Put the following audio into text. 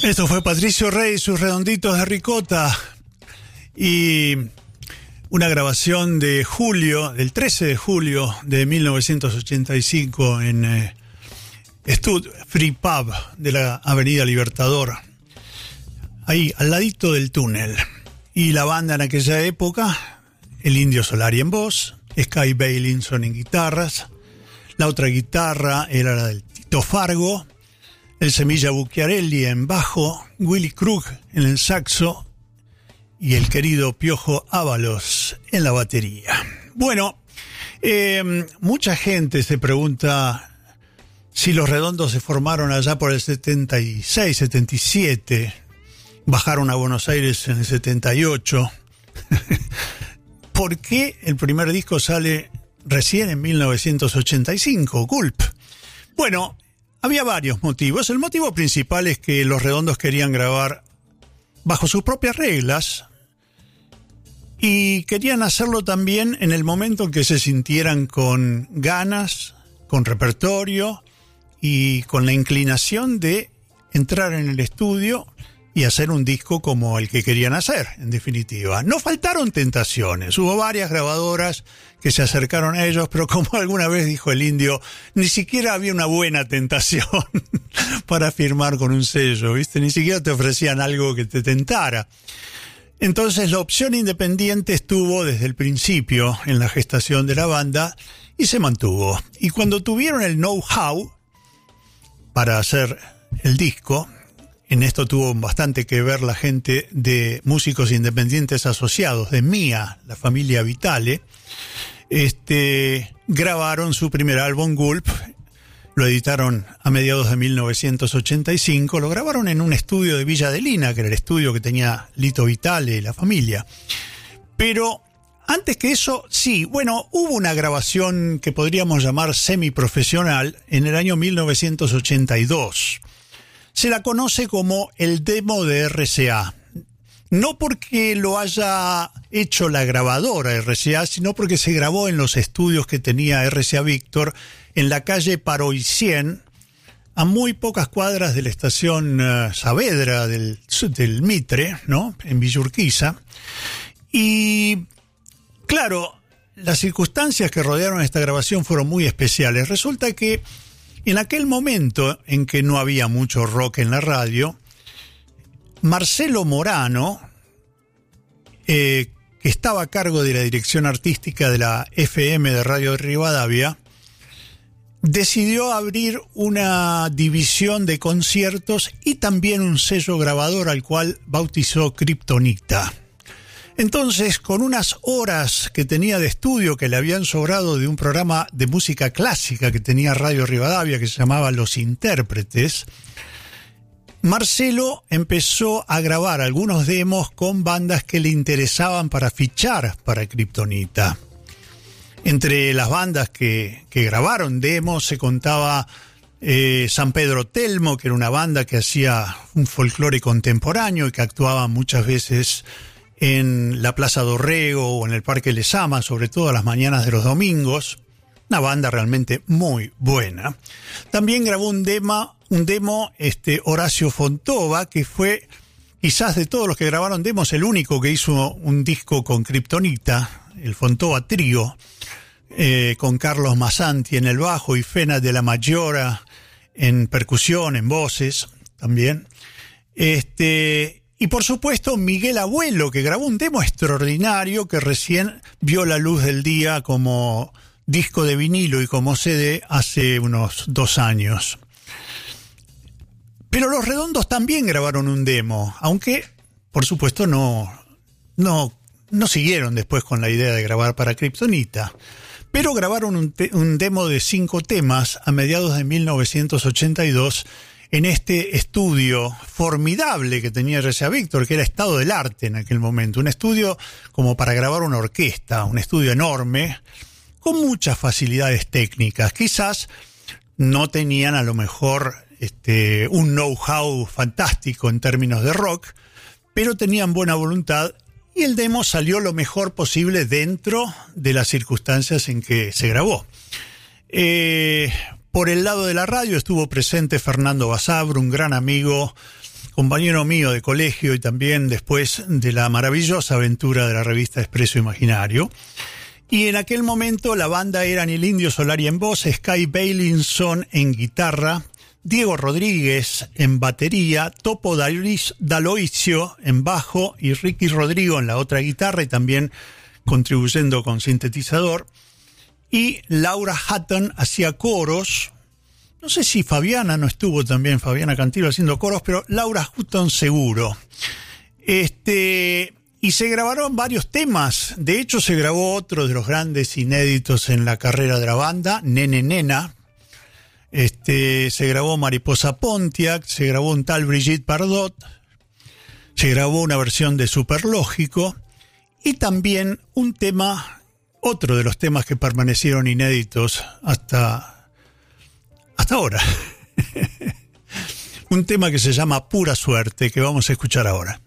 Esto fue Patricio Rey y sus Redonditos de Ricota, y una grabación de julio, del 13 de julio de 1985 en Stud Free Pub de la Avenida Libertador, ahí al ladito del túnel. Y la banda en aquella época, el Indio Solari en voz, Sky Bailinson en guitarras, la otra guitarra era la del Tito Fargo, el Semilla Bucchiarelli en bajo, Willy Krug en el saxo y el querido Piojo Ábalos en la batería. Bueno, mucha gente se pregunta si los Redondos se formaron allá por el 76, 77, bajaron a Buenos Aires en el 78. ¿Por qué el primer disco sale recién en 1985, Gulp? Bueno, había varios motivos. El motivo principal es que los Redondos querían grabar bajo sus propias reglas y querían hacerlo también en el momento en que se sintieran con ganas, con repertorio y con la inclinación de entrar en el estudio y hacer un disco como el que querían hacer, en definitiva. No faltaron tentaciones, hubo varias grabadoras que se acercaron a ellos, pero como alguna vez dijo el Indio, ni siquiera había una buena tentación para firmar con un sello, ¿viste? Ni siquiera te ofrecían algo que te tentara. Entonces la opción independiente estuvo desde el principio en la gestación de la banda y se mantuvo. Y cuando tuvieron el know-how para hacer el disco, en esto tuvo bastante que ver la gente de Músicos Independientes Asociados, de MIA, la familia Vitale. Grabaron su primer álbum, Gulp, lo editaron a mediados de 1985, lo grabaron en un estudio de Villa Adelina, que era el estudio que tenía Lito Vitale y la familia. Pero antes que eso, sí, bueno, hubo una grabación que podríamos llamar semiprofesional en el año 1982. Se la conoce como el demo de RCA. No porque lo haya hecho la grabadora RCA, sino porque se grabó en los estudios que tenía RCA Víctor en la calle Paroicien, a muy pocas cuadras de la estación Saavedra del Mitre, ¿no? En Villa Urquiza. Y claro, las circunstancias que rodearon esta grabación fueron muy especiales. Resulta que en aquel momento en que no había mucho rock en la radio, Marcelo Morano, que estaba a cargo de la dirección artística de la FM de Radio de Rivadavia, decidió abrir una división de conciertos y también un sello grabador al cual bautizó Kryptonita. Entonces, con unas horas que tenía de estudio que le habían sobrado de un programa de música clásica que tenía Radio Rivadavia, que se llamaba Los Intérpretes, Marcelo empezó a grabar algunos demos con bandas que le interesaban para fichar para Kryptonita. Entre las bandas que grabaron demos se contaba San Pedro Telmo, que era una banda que hacía un folclore contemporáneo y que actuaba muchas veces en la Plaza Dorrego o en el Parque Lezama, sobre todo a las mañanas de los domingos. Una banda realmente muy buena. También grabó un demo Horacio Fontova, que fue, quizás de todos los que grabaron demos, el único que hizo un disco con Kryptonita, el Fontova Trío, con Carlos Massanti en el bajo y Fena de la Maggiora en percusión, en voces también. Y por supuesto Miguel Abuelo, que grabó un demo extraordinario que recién vio la luz del día como disco de vinilo y como CD hace unos 2 años. Pero los Redondos también grabaron un demo, aunque por supuesto no siguieron después con la idea de grabar para Kryptonita. Pero grabaron un demo de 5 temas a mediados de 1982 en este estudio formidable que tenía RCA Víctor, que era estado del arte en aquel momento. Un estudio como para grabar una orquesta, un estudio enorme, con muchas facilidades técnicas. Quizás no tenían a lo mejor un know-how fantástico en términos de rock, pero tenían buena voluntad y el demo salió lo mejor posible dentro de las circunstancias en que se grabó. Por el lado de la radio estuvo presente Fernando Basabro, un gran amigo compañero mío de colegio y también después de la maravillosa aventura de la revista Expreso Imaginario. Y en aquel momento la banda eran el Indio Solari en voz, Sky Bailinson en guitarra, Diego Rodríguez en batería, Topo D'Aloisio en bajo y Ricky Rodrigo en la otra guitarra y también contribuyendo con sintetizador. Y Laura Hutton hacía coros. No sé si Fabiana no estuvo también, Fabiana Cantilo haciendo coros, pero Laura Hutton seguro. Y se grabaron varios temas. De hecho, se grabó otro de los grandes inéditos en la carrera de la banda, Nene Nena. Se grabó Mariposa Pontiac, se grabó un tal Brigitte Bardot, se grabó una versión de Superlógico y también un tema, otro de los temas que permanecieron inéditos hasta ahora. Un tema que se llama Pura Suerte, que vamos a escuchar ahora.